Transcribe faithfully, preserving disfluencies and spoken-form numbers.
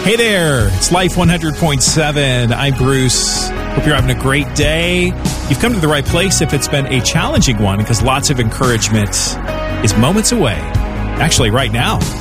Hey there, it's Life one hundred point seven. I'm Bruce. Hope you're having a great day. You've come to the right place if it's been a challenging one, because lots of encouragement is moments away. Actually, right now,